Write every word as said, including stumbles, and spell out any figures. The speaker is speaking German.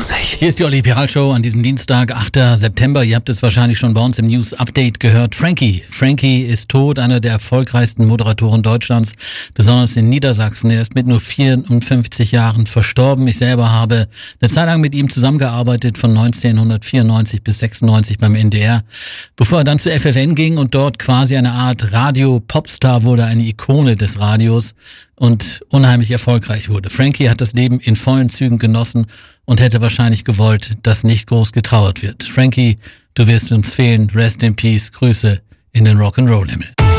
vierzig. Hier ist die Olli Piral Show an diesem Dienstag, achter September. Ihr habt es wahrscheinlich schon bei uns im News Update gehört. Frankie. Frankie ist tot, einer der erfolgreichsten Moderatoren Deutschlands, besonders in Niedersachsen. Er ist mit nur vierundfünfzig Jahren verstorben. Ich selber habe eine Zeit lang mit ihm zusammengearbeitet, von neunzehnhundertvierundneunzig bis sechsundneunzig beim N D R, bevor er dann zu F F N ging und dort quasi eine Art Radio-Popstar wurde, eine Ikone des Radios und unheimlich erfolgreich wurde. Frankie hat das Leben in vollen Zügen genossen und hätte wahrscheinlich gewollt, dass nicht groß getrauert wird. Frankie, du wirst uns fehlen. Rest in Peace. Grüße in den Rock'n'Roll-Himmel.